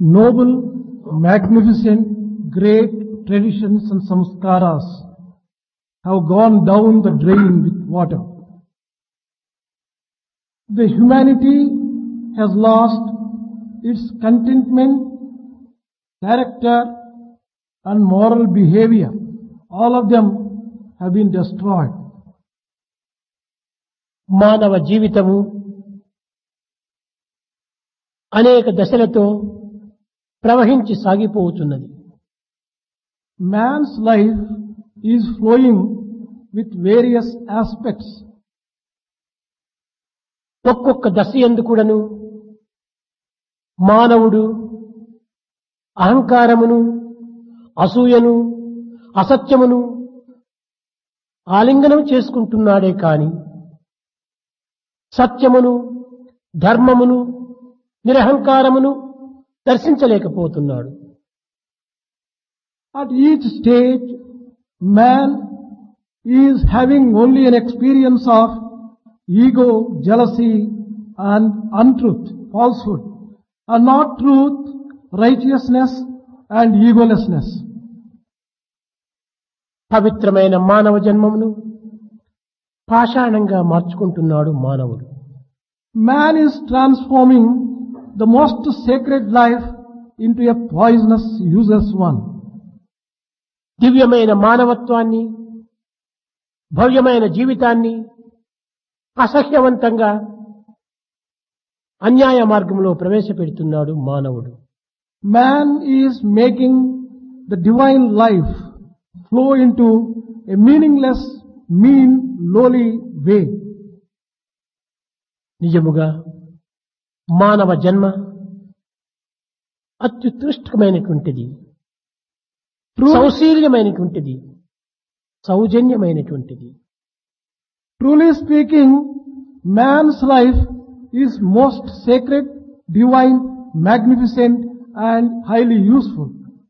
noble, magnificent, great traditions and samskaras have gone down the drain with water. The humanity has lost its contentment, character and moral behavior. All of them have been destroyed. మానవ జీవితము అనేక దశలతో ప్రవహించి సాగిపోతున్నది. Man's life is flowing with various aspects. ఒక్కొక్క దశ యందు కూడాను మానవుడు అహంకారమును, అసూయను, అసత్యమును ఆలింగనం చేసుకుంటున్నాడే కాని సత్యమును, ధర్మమును, నిరహంకారమును దర్శించలేకపోతున్నాడు. At each stage, man is having only an experience of ego, jealousy and untruth, falsehood, and not truth, righteousness and egolessness. పవిత్రమైన మానవ జన్మమును పాషాణంగా మార్చుకుంటున్నాడు మానవుడు. Man is transforming the most sacred life into a poisonous, useless one. దివ్యమైన మానవత్వాన్ని, భవ్యమైన జీవితాన్ని అసహ్యవంతంగా అన్యాయ మార్గంలో ప్రవేశపెడుతున్నాడు మానవుడు. Man is making the divine life flow into a meaningless, mean, lowly way. నిజముగా మానవ జన్మ అత్యుత్కృష్టమైనటువంటిది, సౌశీల్యమైనటువంటిది, సౌజన్యమైనటువంటిది. Truly speaking, man's life is most sacred, divine, magnificent and highly useful.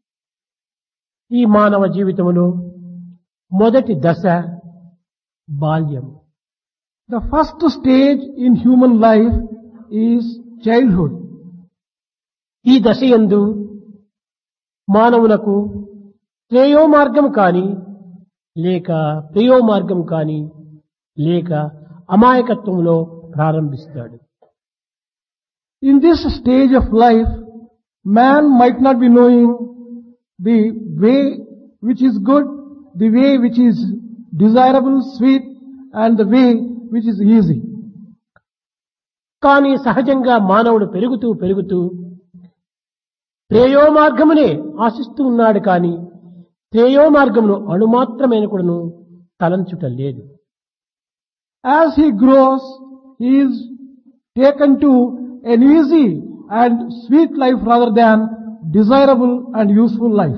ఈ మానవ జీవితంలో మొదటి దశ బాల్యం. The first stage in human life is childhood. ఈ దశ యందు మానవులకు శ్రేయో మార్గం కాని, లేక ప్రియో మార్గం కాని, లేక అమాయకత్వంలో ప్రారంభిస్తాడు. In this stage of life, man might not be knowing the way which is good, the way which is desirable, sweet, and the way which is easy. కానీ సహజంగా మానవుడు పెరుగుతూ పెరుగుతూ శ్రేయో మార్గమునే ఆశిస్తూ ఉన్నాడు కానీ శ్రేయో మార్గమును అణుమాత్రమైన కూడాను తలంచుట లేదు. As he grows, he is taken to an easy and sweet life rather than desirable and useful life.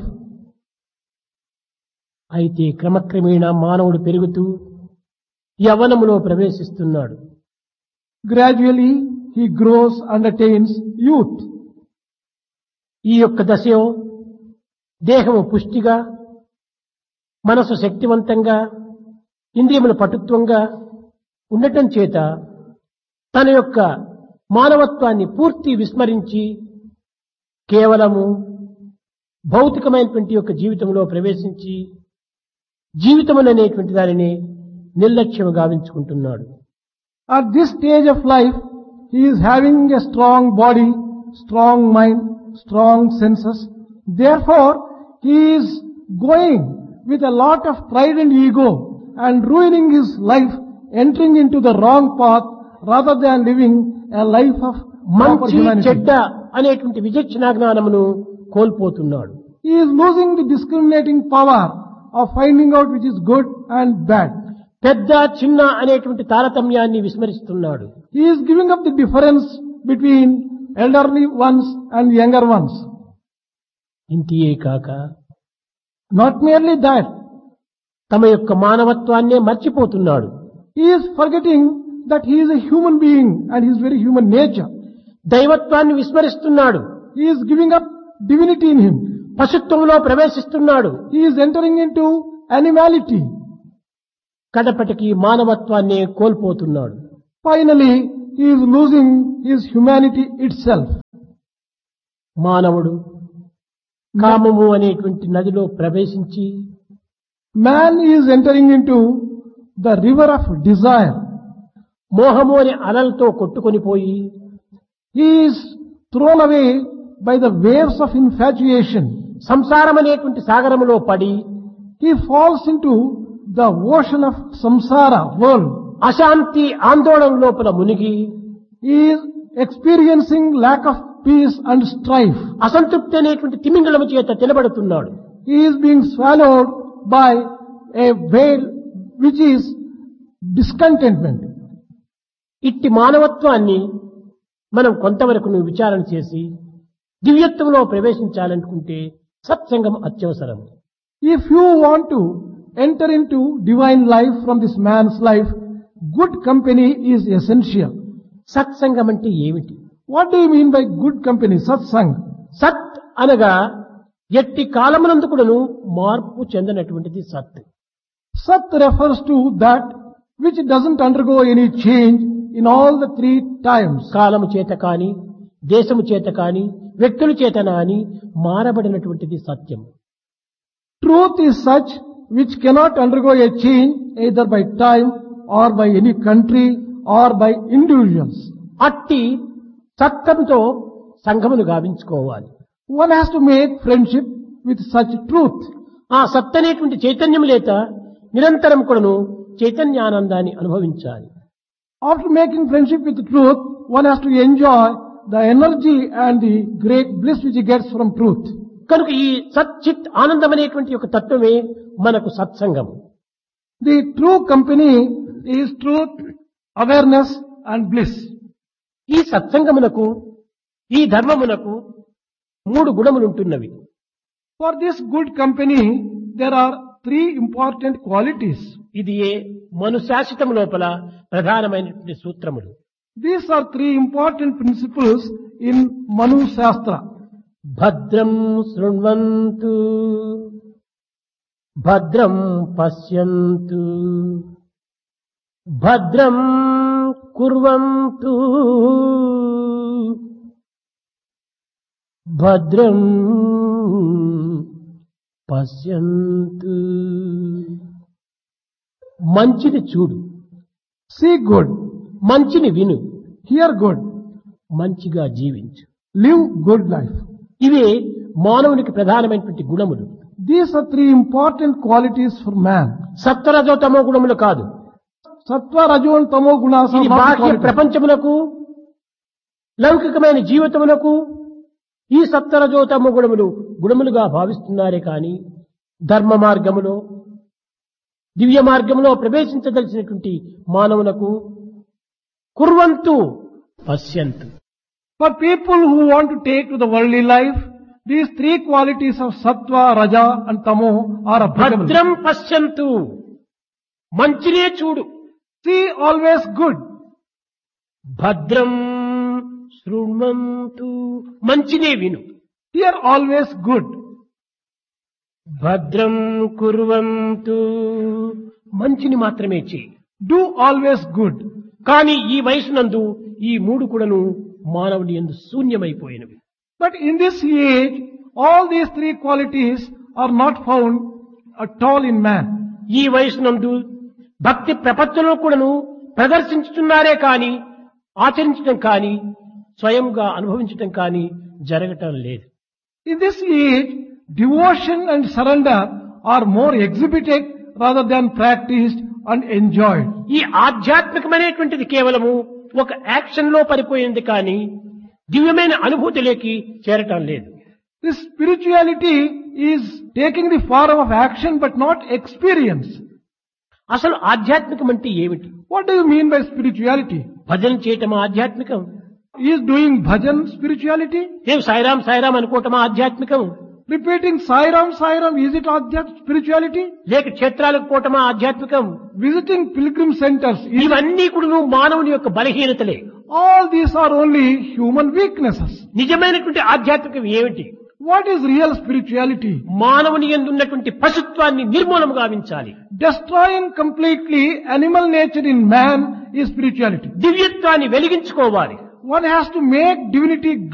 అయితే క్రమక్రమేణా మానవుడు పెరుగుతూ యవ్వనములో ప్రవేశిస్తున్నాడు. Gradually, he grows and attains youth. ఈ యొక్క దశలో దేహము పుష్టిగా, మనసు శక్తివంతంగా, ఇంద్రియముల పటుత్వంగా ఉండటం చేత తన యొక్క మానవత్వాన్ని పూర్తి విస్మరించి కేవలము భౌతికమైనటువంటి యొక్క జీవితంలో ప్రవేశించి జీవితముననేటువంటి దానిని నిర్లక్ష్యం గావించుకుంటున్నాడు. At this stage of life, he is having a strong body, strong mind, strong senses. Therefore, he is going with a lot of pride and ego and ruining his life, entering into the wrong path rather than living a life of proper మంచి humanity. చెడ్డ అనేటువంటి విచక్షణ జ్ఞానమును కోల్పోతున్నాడు. He is losing the discriminating power of finding out which is good and bad. పెద్ద చిన్న అనేటువంటి తారతమ్యాన్ని విస్మరిస్తున్నాడు. He is giving up the difference between elderly ones and younger ones. ఇంతియే కాక Not merely that, తమ యొక్క మానవత్వాన్నే మర్చిపోతున్నాడు. he is forgetting that he is a human being and his very human nature. దైవత్వాన్ని విస్మరిస్తున్నాడు. He is giving up divinity in him. పశుత్వంలో ప్రవేశిస్తున్నాడు. He is entering into animality. కడపటికి మానవత్వాన్ని కోల్పోతున్నాడు. Finally, he is losing his humanity itself. మానవుడు కామము అనేటువంటి నదిలో ప్రవేశించి Man is entering into the river of desire. మోహము అనే అలలతో కొట్టుకొని పోయి He is thrown away by the waves of infatuation. సంసారం అనేటువంటి సాగరములో పడి He falls into the ocean of samsara world. అశాంతి ఆందోళన లోపల మునిగి He is experiencing lack of peace and strife. అసంతృప్తి అనేటువంటి తిమింగళము చేత తినబడుతున్నాడు. He is being swallowed by a whale which is discontentment. ఇట్టి మానవత్వాన్ని మనం కొంతవరకు విచారణ చేసి దివ్యత్వంలో ప్రవేశించాలనుకుంటే సత్సంగం అత్యవసరం. If you want to enter into divine life from this man's life, good company is essential. సత్సంగం అంటే ఏమిటి? What do you mean by good company? Satsang. సత్ అనగా ఎట్టి కాలమునందు కూడాను మార్పు చెందనటువంటిది సత్. Sat refers to that which doesn't undergo any change in all the three times. కాలము చేత కాని, దేశము చేత కాని, వ్యక్తుల చేత కాని మారబడినటువంటిది సత్యం. Truth is such which cannot undergo a change either by time or by any country or by individuals. అట్టి సత్యంతో సంఘమును గావించుకోవాలి. One has to make friendship with such truth. ఆ సత్ అనేటువంటి చైతన్యం లేక నిరంతరం కూడాను చైతన్యానందాన్ని అనుభవించాలి. After making friendship with truth, one has to enjoy the energy and the great bliss which he gets from truth. కనుక ఈ సత్ చిత్ ఆనందం అనేటువంటి ఒక తత్వమే మనకు సత్సంగం. The true company is truth, awareness and bliss. ఈ సత్సంగమునకు, ఈ ధర్మమునకు 3 గుణములుంటున్నవి. For this good company, there are 3 important qualities. ఇది మనుశాసితం లోపల ప్రధానమైనటువంటి సూత్రములు. These are 3 important principles in Manu Shastra. భద్రం శృణ్వంతు, భద్రం పశ్యంతు, భద్రం కుర్వంతు, భద్రం పశ్యంతు. మంచిని చూడు, See good, మంచిని విను, hear good, మంచిగా జీవించు. live good life. ఇవే మానవునికి ప్రధానమైనటువంటి గుణములు. These are 3 important qualities for man. సత్వరజో తమో గుణములు కాదు. Sattva, Rajo and Tamo gunas are ఇది not బాహ్య qualities. ప్రపంచమునకు, లౌకికమైన జీవితమునకు ఈ సత్వరజో తమో గుణములుగా భావిస్తున్నారే కాని ధర్మ మార్గములో, దివ్య మార్గంలో ప్రవేశించదలిసినటువంటి మానవులకు కుర్వంతు పశ్యంతు. For people who want to take to the worldly life, these 3 qualities of Sattva, Raja and Tamo are applicable. భద్రం పశ్యంతు, మంచినే చూడు. See always good. భద్రం శృణ్వంతు, మంచినే విను. Hear always good. భద్రం కుర్వంతు, మంచిని మాత్రమే చేయి. Do always good. కానీ ఈ వయసునందు ఈ 3 కూడాను మానవుని యందు శూన్యమైపోయినవి. But in this age, all these 3 qualities are not found at all in man. ఈ వయసునందు భక్తి ప్రపత్తులను కూడాను ప్రదర్శించుతున్నారే కాని ఆచరించడం కాని స్వయంగా అనుభవించడం కాని జరగటం లేదు. In this age, devotion and surrender are more exhibited rather than practiced and enjoyed. ఈ ఆధ్యాత్మికమైనటువంటిది కేవలము ఒక యాక్షన్ లో పడిపోయింది కానీ దివ్యమైన అనుభూతిలోకి చేరటం లేదు. This spirituality is taking the form of action but not experience. అసలు ఆధ్యాత్మికం అంటే ఏమిటి? What do you mean by spirituality? భజన చేయటం ఆధ్యాత్మికం? Is doing bhajan spirituality? ఏం సాయిరాం సాయిరాం అనుకోవటం ఆధ్యాత్మికం? Repeating Sai Ram, is it spirituality? లేక క్షేత్రాలకు పోవటమా ఆధ్యాత్మికం? Visiting pilgrim centers. ఇవన్నీ కూడా మానవుని యొక్క బలహీనతలే. All these are only human weaknesses. నిజమైనటువంటి ఆధ్యాత్మికం ఏమిటి? What is real spirituality? మానవుని యందు ఉన్నటువంటి పశుత్వాన్ని నిర్మూలము గావించాలి. Destroying completely animal nature in man is spirituality. దివ్యత్వాన్ని వెలిగించుకోవాలి. One has to make divinity glow.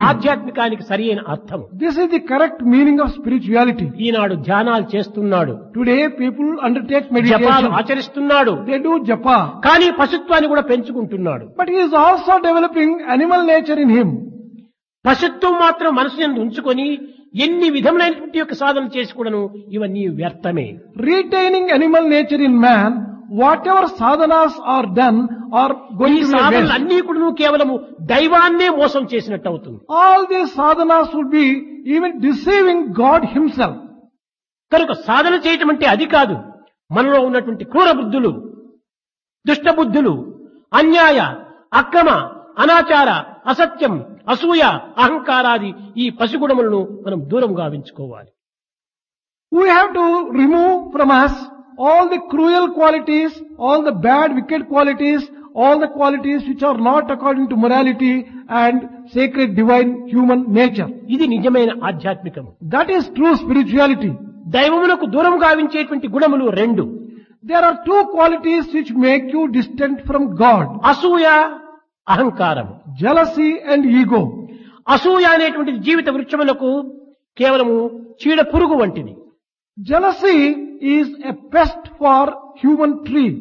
ఆధ్యాత్మికానికి సరి అయిన అర్థం. This is the correct meaning of spirituality. ఈనాడు ధ్యానాలు చేస్తున్నాడు, Today people undertake జపాలు meditation. ఆచరిస్తున్నాడు, They do japa. కానీ పశుత్వాన్ని కూడా పెంచుకుంటున్నాడు. But he is also developing animal nature in him. పశుత్వం మాత్రం మనసు యందు ఉంచుకొని ఎన్ని విధములైనటువంటి యొక్క సాధన చేసి కూడాను ఇవన్నీ వ్యర్థమే. Retaining animal nature in man, whatever sadhanas are done are ఈ going to be సాధనలు waste. అన్ని కూడాను కేవలము దైవాన్నే మోసం చేసినట్టు అవుతుంది. All these sadhanas would be even deceiving God himself. కనుక సాధన చేయటం అంటే అది కాదు. మనలో ఉన్నటువంటి క్రూర బుద్ధులు, దుష్ట బుద్ధులు, అన్యాయ, అక్రమ, అనాచార, అసత్యం, అసూయ, అహంకారాది ఈ పసిగుణములను మనం దూరం గావించుకోవాలి. We have to remove from us all the cruel qualities, all the bad, wicked qualities, all the qualities which are not according to morality and sacred, divine, human nature. ఇది నిజమైన ఆధ్యాత్మికము. That is true spirituality. దైవమునకు దూరం గావించేటువంటి గుణములు రెండు. There are two qualities which make you distant from God. అసూయ, అహంకారము. Jealousy and ego. అసూయ అనేటువంటి జీవిత వృక్షములకు కేవలము చీడ పురుగు వంటిది. Jealousy is a pest for human tree.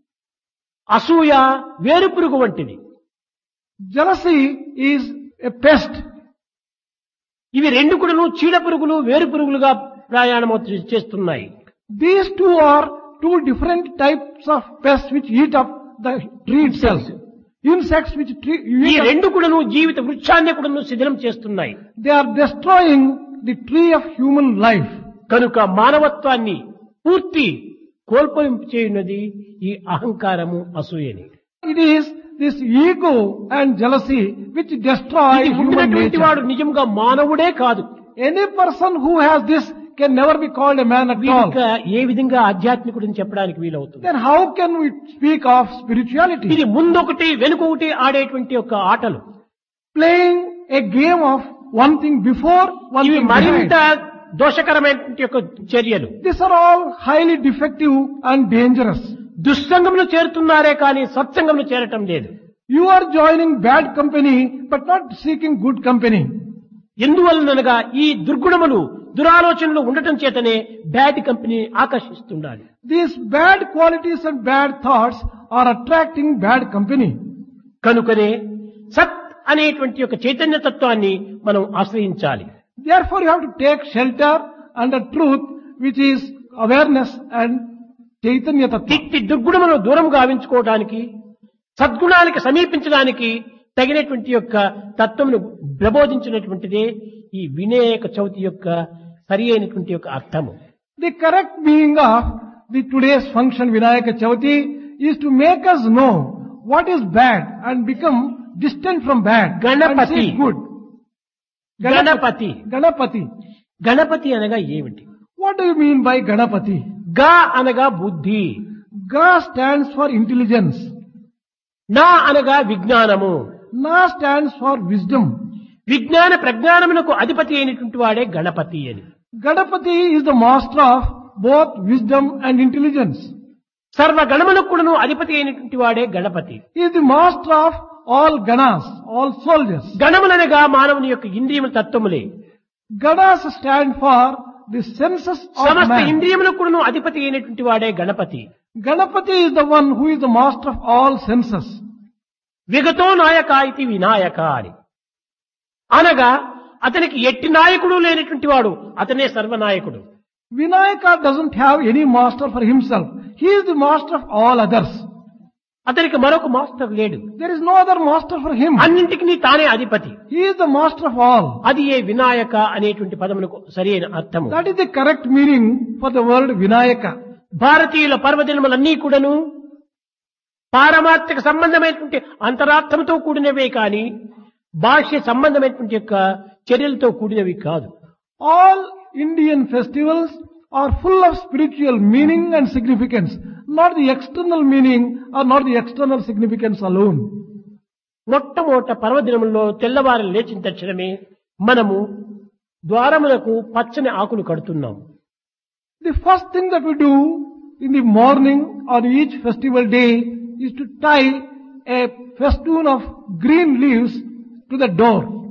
అసూయ వేరు పురుగు వంటిది. Jealousy is a pest. ఇవి రెండు కూడాను చీడ పురుగులు, వేరు పురుగులుగా ప్రయాణం చేస్తున్నాయి. These two are two different types of pests which eat up the tree itself. Insects which ఈ eat up, రెండు కూడాను జీవిత వృక్షాన్ని కూడాను శిథిలం చేస్తున్నాయి. they are destroying the tree of human life. కనుక మానవత్వాన్ని పూర్తి కోల్పోయించేయున్నది ఈ అహంకారము, అసూయని. It is this ego and jealousy which destroy ఇది human ఉండినటువంటి nature. వాడు నిజంగా మానవుడే కాదు. Any person who has this can never be called a man at all. వీడిక ఏ విధంగా ఆధ్యాత్మికుడిని చెప్పడానికి వీలవుతుంది? Then how can we speak of spirituality? ఇది ముందొకటి వెనుకొకటి ఆడేటువంటి యొక్క ఆటలు. Playing a game of one thing before, one ఇవి thing మరింత behind. దోషకరమైనటువంటి యొక్క చర్యలు. These are all highly defective and dangerous. దుస్సంగంలో చేరుతున్నారే కానీ సత్సంగంలో చేరటం లేదు. You are joining bad company but not seeking good company. ఎందువలనగా ఈ దుర్గుణములు, దురాలోచనలు ఉండటం చేతనే bad company ఆకర్షిస్తుండాలి. These bad qualities and bad thoughts are attracting bad company. కనుకనే సత్ అనేటువంటి యొక్క చైతన్య తత్వాన్ని మనం ఆశ్రయించాలి. Therefore you have to take shelter under truth which is awareness and Chaitanya Tattva. ఇట్టి దుర్గుణములను దూరం గావించుకోవడానికి, సద్గుణానికి సమీపించడానికి తగినటువంటి యొక్క తత్వమును ప్రబోధించినటువంటిదే ఈ వినాయక చవితి యొక్క సరి అయినటువంటి యొక్క అర్థము. The correct meaning of the today's function Vinayaka Chavati is to make us know what is bad and become distant from bad Ganapati. and see good. Ganapati. Ganapati. Ganapati అనగా ఏమిటి? What do you mean by Ganapati? గా అనగా బుద్ధి, Ga stands for intelligence. నా అనగా విజ్ఞానము. Na stands for wisdom. విజ్ఞాన ప్రజ్ఞానములకు అధిపతి అయినటువంటి వాడే గణపతి అని. Ganapati is the master of both wisdom and intelligence. సర్వ గణములకు కూడాను అధిపతి అయినటువంటి వాడే Ganapati. He is the master of all ganas, all soldiers. గణములనగా మానవుని యొక్క ఇంద్రియముల తత్వములే. Ganas stand for the senses of సమస్త man. ఇంద్రియములకు కూడాను అధిపతి అయినటువంటి వాడే Ganapati. Ganapati is the one who is the master of all senses. విగతో నాయక ఇది వినాయక అని అనగా అతనికి ఎట్టి నాయకుడు లేనటువంటి వాడు, అతనే సర్వనాయకుడు. Vinayaka doesn't have any master for himself. He is the master of all others. అతనికి మరొక మాస్టర్ లేడు. There is no other master for him. అన్నింటికి తానే అధిపతి. He is the master of all. అది ఏ వినాయక అనేటువంటి పదమునకు సరైన అర్థము. That is the correct meaning for the word Vinayaka. భారతీయుల పర్వదినములన్నీ కూడాను పారమార్థిక సంబంధమైనటువంటి అంతరార్థంతో కూడినవే కానీ భాష్య సంబంధమైనటువంటి యొక్క చర్యలతో కూడినవి కాదు. All Indian festivals are full of spiritual meaning and significance, not the external meaning or not the external significance alone. మొట్టమొదట పర్వదినములో తెల్లవారు లేచిన తక్షణమే మనము ద్వారములకు పచ్చని ఆకులు కడుతున్నాం. The first thing that we do in the morning on each festival day is to tie a festoon of green leaves to the door.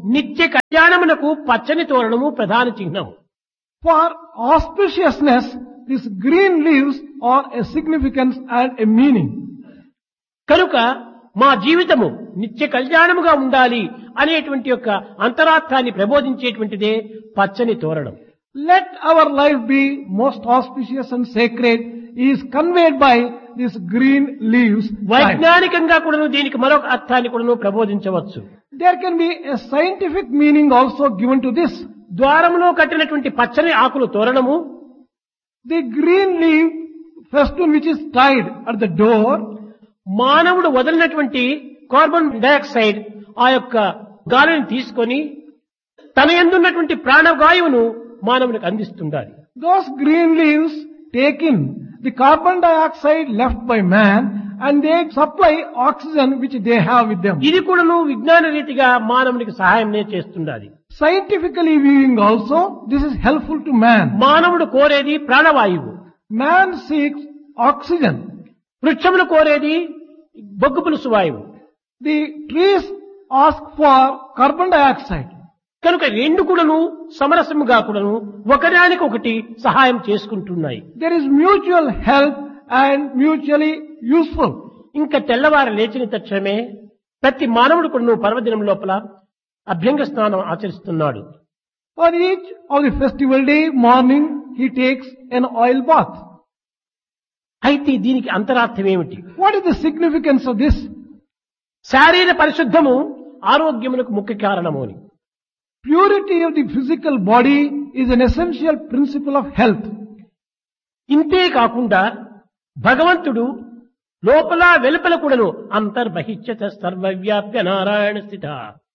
నిత్య కళ్యాణమునకు పచ్చని తోరణము ప్రధాన చిహ్నం. For auspiciousness, these green leaves are a significance and a meaning. కనుక మా జీవితము నిత్య కళ్యాణముగా ఉండాలి అనేటువంటి యొక్క అంతరార్థాన్ని ప్రబోధించేటువంటిదే పచ్చని తోరణం. Let our life be most auspicious and sacred is conveyed by these green leaves. వైజ్ఞానికంగా కూడాను దీనికి మరొక అర్థాన్ని కూడాను ప్రబోధించవచ్చు. There can be a scientific meaning also given to this. ద్వారములో కట్టినటువంటి పచ్చని ఆకులు తోరణము, The green leaf festoon which is tied at the door, మానవుడు వదిలినటువంటి carbon dioxide ఆ యొక్క గాలిని తీసుకొని తన యందున్నటువంటి ప్రాణవాయువును మానవునికి అందిస్తుండాలి. those green leaves take in the carbon dioxide left by man and they supply oxygen which they have with them. ఇది కూడాను విజ్ఞాన రీతిగా మానవునికి సహాయం చేస్తుండాలి. Scientifically viewing also, this is helpful to man. మానవుడు కోరేది ప్రాణవాయువు, Man seeks oxygen. వృక్షములు కోరేది బొగ్గు పులుసు వాయువు. The trees ask for carbon dioxide. కనుక రెండు కూడాను సమరసముగా కూడాను ఒకదానికి ఒకటి సహాయం చేసుకుంటున్నాయి. There is mutual help and mutually useful. ఇంకా తెల్లవారు లేచిన తక్షణమే ప్రతి మానవుడు కూడాను పర్వదినం లోపల అభ్యంగ స్నానం ఆచరిస్తున్నాడు. For each of the festival day morning, he takes an oil bath. అయితే దీనికి అంతరార్థం ఏమిటి? What is the significance of this? శారీర పరిశుద్ధము ఆరోగ్యమునకు ముఖ్య కారణము అని. Purity of the physical body is an essential principle of health. ఇంతే కాకుండా భగవంతుడు లోపల వెలుపల కూడాను అంతర్బహిష్యత సర్వవ్యాప్య నారాయణ స్థిత,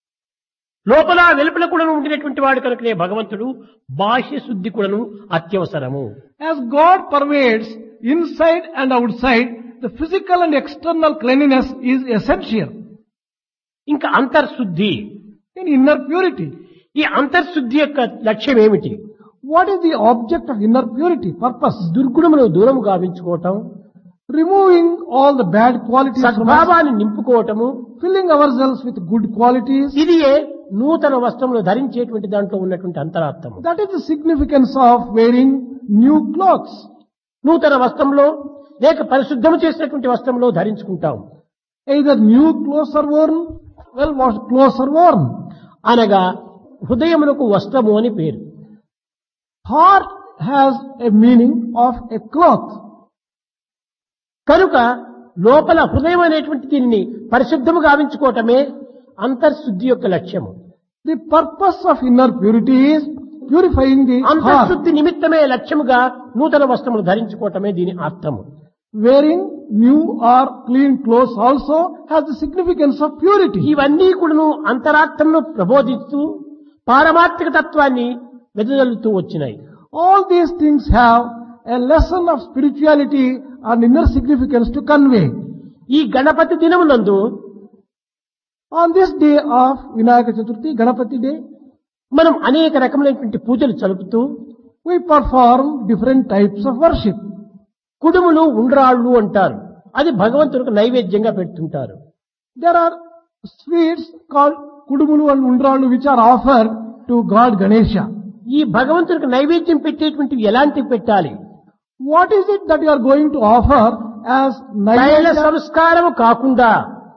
లోపల వెలుపల కూడాను ఉండినటువంటి వాడు కనుకనే భగవంతుడు బాహ్య శుద్ధి కూడాను అత్యవసరము. As God pervades inside and outside, the physical and external cleanliness is essential. ఇంకా అంతర్శుద్ధి, In inner purity, ఈ అంతర్శుద్ధి యొక్క లక్ష్యం ఏమిటి? what is the object of inner purity? Purpose. దుర్గుణమును దూరము గావించుకోవటం, Removing all the bad qualities from us, సద్భావాన్ని నింపుకోవటము, filling ourselves with good qualities. ఇదియే నూతన వస్త్రములు ధరించేటువంటి దాంట్లో ఉన్నటువంటి అంతరార్థము. That is the significance of wearing new clothes. నూతన వస్త్రంలో లేక పరిశుద్ధము చేసినటువంటి వస్త్రంలో ధరించుకుంటాం. Either new clothes are worn, well-washed clothes are worn. అనగా హృదయమునకు వస్త్రము అని పేరు. Heart has a meaning of a cloth. కనుక లోపల హృదయం అనేటువంటి దీనిని పరిశుద్ధము గావించుకోవటమే అంతర్శుద్ధి యొక్క లక్ష్యము. The purpose of inner purity is purifying the heart. అంతర్శుద్ధి నిమిత్తమే లక్ష్యముగా నూతన వస్త్రములు ధరించుకోవటమే దీని అర్థము. Wearing new or clean clothes also has the significance of purity. ఇవన్నీ కూడాను అంతరార్థంలో ప్రబోధిస్తూ పారమార్థిక తత్వాన్ని వెదజల్లుతూ వచ్చినాయి. All these things have a lesson of spirituality and inner significance to convey. ఈ Ganapati దినమునందు On this day of Vinayaka Chaturthi, Ganapati day, మనం అనేక రకములైనటువంటి పూజలు జరుపుతూ we perform different types of worship. కుడుములు ఉండ్రాళ్ళు అంటారు, అది భగవంతునికి నైవేద్యంగా పెడుతుంటారు. There are sweets called Kudumulu and Undralu which are offered to God Ganesha. ఈ భగవంతునికి నైవేద్యం పెట్టేటువంటివి ఎలాంటివి పెట్టాలి? What is it that you are going to offer as తైల Naivasya? సంస్కారము కాకుండా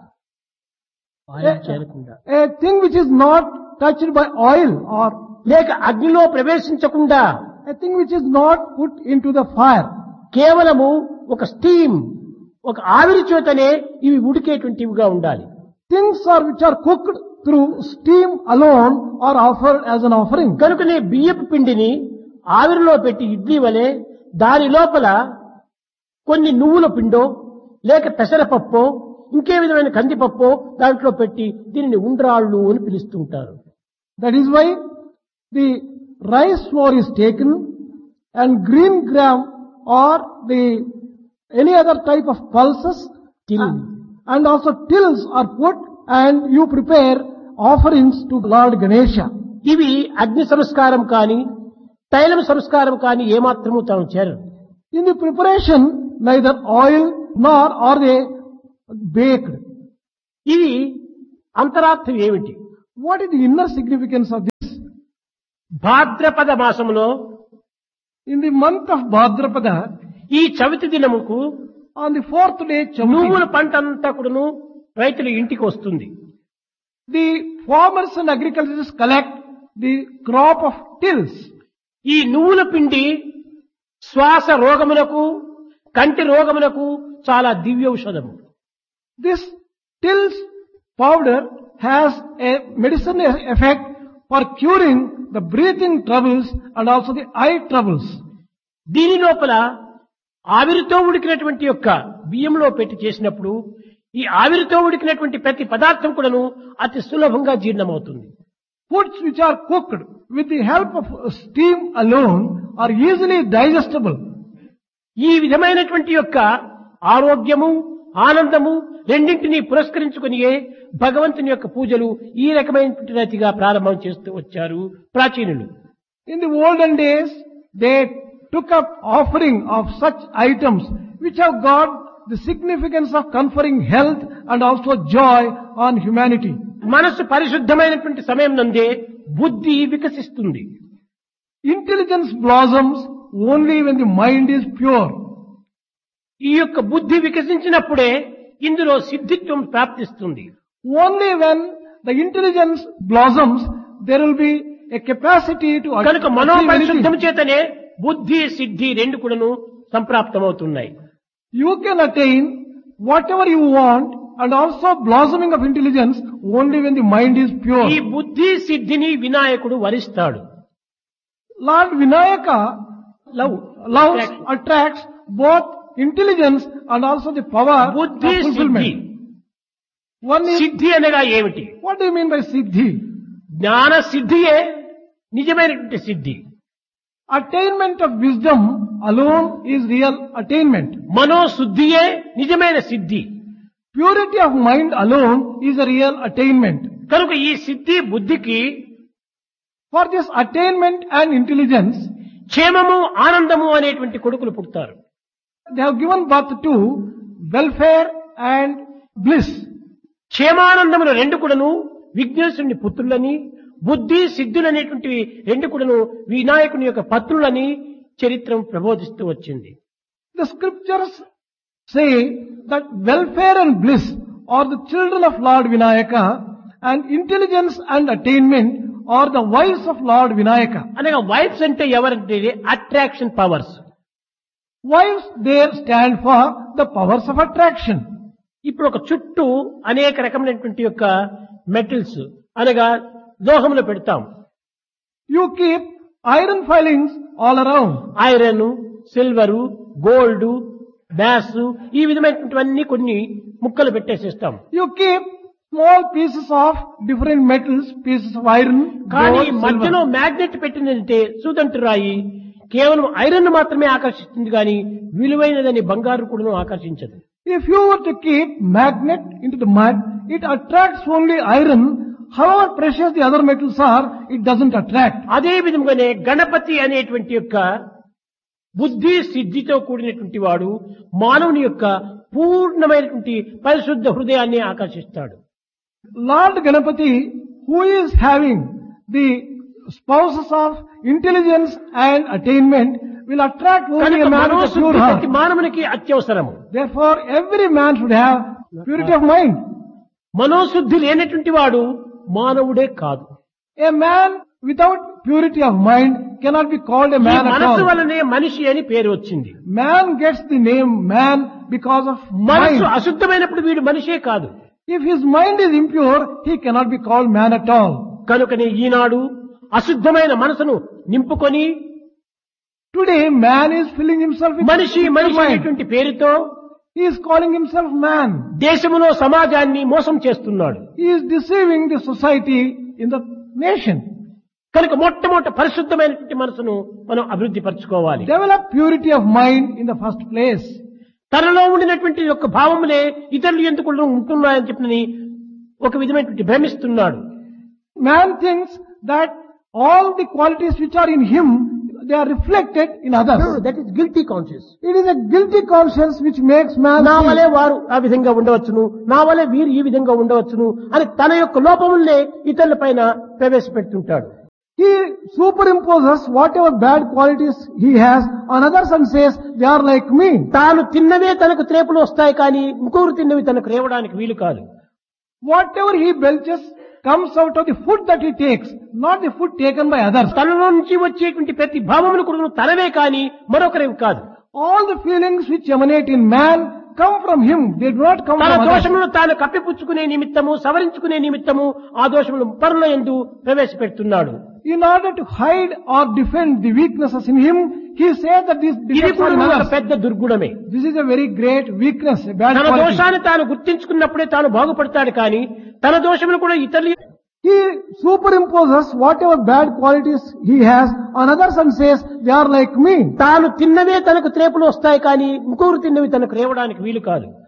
చేయకుండా, A thing which is not touched by oil or లేక అగ్నిలో ప్రవేశించకుండా, a thing which is not put into the fire. కేవలము ఒక స్టీమ్, ఒక ఆవిరి చేతనే ఇవి ఉడికేటువంటివిగా ఉండాలి. Things are which are cooked through steam alone are offered as an offering. కనుకనే బియ్యపు పిండిని ఆవిరిలో పెట్టి ఇడ్లీ వలె దాని లోపల కొన్ని నువ్వుల పిండో లేక పెసరపప్పో ఇంకే విధమైన కందిపప్పో దాంట్లో పెట్టి దీనిని ఉండ్రాళ్ళు అని పిలుస్తుంటారు. That is why the rice flour is taken and green gram or the any other type of pulses Till. and also tills are put and you prepare offerings to Lord Ganesha. ఇవి అగ్ని సంస్కారం కాని తైలం సంస్కారం కాని ఏమాత్రము తాను చేరరు. In the preparation neither oil nor are they baked. ఇది అంతరార్థం ఏమిటి? What is the inner significance of this? భాద్రపద మాసములో In the month of Bhadrapada, ఈ Chavithi దినముకు on the fourth day, నువ్వుల Chavati, పంట అంతా కూడాను రైతుల ఇంటికి వస్తుంది. the farmers and agriculturists collect the crop of tills. ఈ నువ్వుల పిండి శ్వాస రోగములకు కంటి రోగములకు చాలా దివ్యౌషధము. This tills powder has a medicinal effect for curing the breathing troubles and also the eye troubles. దీని లోపల ఆవిరితో ఉడికినటువంటి యొక్క బియ్యంలో పెట్టి చేసినప్పుడు ఈ ఆవిరితో ఉడికినటువంటి ప్రతి పదార్థం కూడాను అతి సులభంగా జీర్ణమవుతుంది. Foods which are cooked with the help of steam alone are easily digestible. ఈ విధమైనటువంటి యొక్క ఆరోగ్యము ఆనందము రెండింటినీ పురస్కరించుకునియే భగవంతుని యొక్క పూజలు ఈ రకమైనటువంటి రీతిగా ప్రారంభం చేస్తూ వచ్చారు ప్రాచీనులు. In the olden days, they took up offering of such items which have got the significance of conferring health and also joy on humanity. మనసు పరిశుద్ధమైనటువంటి సమయం నందే బుద్ధి వికసిస్తుంది. Intelligence blossoms only when the mind is pure. ఈ యొక్క బుద్ధి వికసించినప్పుడే ఇందులో సిద్ధిత్వం ప్రాప్తిస్తుంది. Only when the intelligence blossoms, there will be a capacity to కనుక achieve మనోపరిశుద్ధం anything. చేతనే బుద్ధి సిద్ధి రెండు కూడాను సంప్రాప్తమవుతున్నాయి. You can attain whatever you want and also blossoming of intelligence only when the mind is pure. ఈ బుద్ధి సిద్ధిని వినాయకుడు వరిస్తాడు. Lord Vinayaka loves, attracts both intelligence and also the power of బుద్ధి సిద్ధి. fulfillment. One is, సిద్ధి అనగా ఏమిటి? what do you mean by siddhi? జ్ఞాన సిద్ధియే నిజమైనటువంటి సిద్ధి. Attainment of wisdom alone is real attainment. మనోశుద్ధియే నిజమైన సిద్ధి. Purity of mind alone is a real attainment. కనుక ఈ సిద్ధి బుద్ధికి For this attainment and intelligence, క్షేమము ఆనందము అనేటువంటి కొడుకులు పుడతారు. they have given birth to welfare and bliss. క్షేమానందములు రెండు కూడాను విఘ్నేశ్వరుని పుత్రులని బుద్ధి సిద్ధులనేటువంటి రెండు కూడాను వినాయకుని యొక్క పత్రులని చరిత్రం ప్రబోధిస్తూ వచ్చింది. The scriptures say that welfare and bliss are the children of Lord Vinayaka and intelligence and attainment are the wives of Lord Vinayaka. అనగా వైఫ్స్ అంటే ఎవరంటే attraction powers. Wives there stand for the powers of attraction. ఇప్పుడు ఒక చుట్టూ అనేక రకమైనటువంటి యొక్క metals అనగా లోహములు పెడతాం. You keep iron filings all around. Iron, silver, gold, బ్యాస్ ఈ విధమైనటువంటివన్నీ కొన్ని ముక్కలు పెట్టేసేస్తాం. You keep small pieces of different metals, pieces of iron, కానీ gold, మధ్యలో silver. మ్యాగ్నెట్ పెట్టిందంటే సూదంటు రాయి కేవలం ఐరన్ మాత్రమే ఆకర్షిస్తుంది కానీ విలువైనదని బంగారు కూడా ఆకర్షించదు. If you were to keep magnet into the mud, it attracts only iron. However precious the other metals are, it doesn't attract. అదే విధంగానే గణపతి అనేటువంటి యొక్క బుద్ధి సిద్ధితో కూడినటువంటి వాడు మానవుని యొక్క పూర్ణమైనటువంటి పరిశుద్ధ హృదయాన్ని ఆకర్షిస్తాడు. Lord Ganapati, who is having the spouses of intelligence and attainment, will attract only కనుక a man with a మనోశుద్ధి pure ప్రతి heart. మానవునికి అత్యవసరము. Therefore, every man should have purity of mind. మనోశుద్ధి లేనటువంటి వాడు మానవుడే కాదు. A man without purity of mind cannot be called a ఈ man at మనస్సు all. వలనే మనిషి అని పేరు వచ్చింది. Man gets the name man because of మనస్సు mind. అశుద్ధమైనప్పుడు వీడు మనిషే కాదు. If his mind is impure, he cannot be called man at all. కనుకనే ఈనాడు అశుద్ధమైన మనసును నింపుకొని Today, man is filling himself with మనిషి impure మనిషి mind. అనేటువంటి పేరుతో He is calling himself man. దేశములో సమాజాన్ని మోసం చేస్తున్నాడు. He is deceiving the society in the nation. కనుక మొట్టమొదటి పరిశుద్ధమైనటువంటి మనసును మనం అభివృద్ధి పరచుకోవాలి. Develop purity of mind in the first place. తనలో ఉండినటువంటి యొక్క భావములే ఇతరులు ఎందుకు ఉంటున్నాయని చెప్పని ఒక విధమైనటువంటి భ్రమిస్తున్నాడు. Man thinks that all the qualities which are in him, they are reflected in others. That is guilty conscious. It is a guilty conscience which makes man నా feel, వలే వారు ఆ విధంగా ఉండవచ్చును, నా వలే వీరు ఈ విధంగా ఉండవచ్చును అని తన యొక్క లోపములనే ఇతరుల పైన ప్రవేశపెడుతుంటాడు. he superimposes whatever bad qualities he has on others and says, they are like me. తాను తిన్నవే తనకు త్రేపులు వస్తాయి కానీ ఇంకొకరు తిన్నవి తనకు రేవడానికి వీలు కాదు. Whatever he belches comes out of the food that he takes, not the food taken by others. తనలో నుంచి వచ్చేటువంటి ప్రతి భావములు కూడా తనవే కానీ మరొకరేవి కాదు. All the feelings which emanate in man come from him. They do not come తన from others. దోషములను తాను కప్పిపుచ్చుకునే నిమిత్తము, సవరించుకునే నిమిత్తము ఆ దోషములు పరుల యందు ప్రవేశపెడుతున్నాడు. In order to hide or defend the weaknesses in him, he says that these ఇది defects are కూడా in ఒక others. పెద్ద దుర్గుణమే. This is a very great weakness, a bad తన quality. దోషాన్ని తాను గుర్తించుకున్నప్పుడే తాను బాగుపడతాడు కానీ తన దోషములు కూడా ఇతరులు He superimposes whatever bad qualities he has on others and says, they are like me. తాను తిన్నవే తనకు త్రేపులు వస్తాయి కానీ ఇంకొకరు తిన్నవి తనకు రేవడానికి వీలు కాదు.